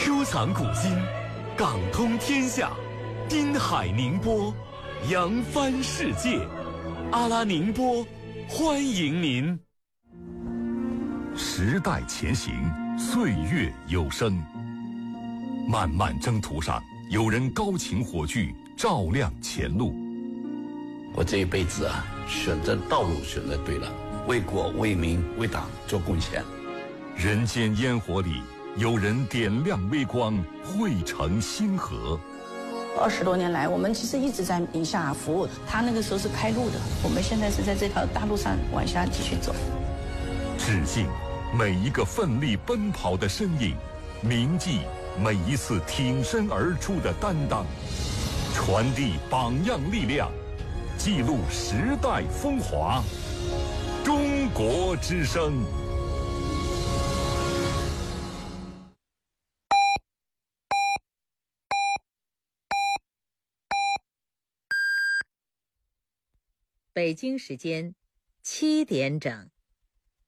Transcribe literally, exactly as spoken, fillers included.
收藏古今，港通天下，滨海宁波，扬帆世界。阿拉宁波，欢迎您。时代前行，岁月有声。漫漫征途上，有人高擎火炬，照亮前路。 我这一辈子啊，选择道路选择对了，为国为民为党做贡献。 人间烟火里，有人点亮微光，汇成星河。 二十多年来，我们其实一直在宁夏服务。他那个时候是开路的，我们现在是在这条大路上往下继续走。 致敬每一个奋力奔跑的身影，铭记每一次挺身而出的担当，传递榜样力量，记录时代风华。中国之声。 北京时间七点整。